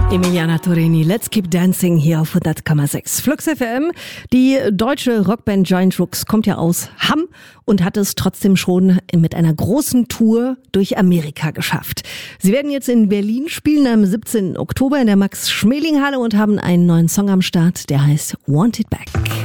Emiliana Torini, Let's Keep Dancing hier auf 100,6. Flux FM. Die deutsche Rockband Giant Rooks kommt ja aus Hamm und hat es trotzdem schon mit einer großen Tour durch Amerika geschafft. Sie werden jetzt in Berlin spielen am 17. Oktober in der Max-Schmeling-Halle und haben einen neuen Song am Start, der heißt Want It Back.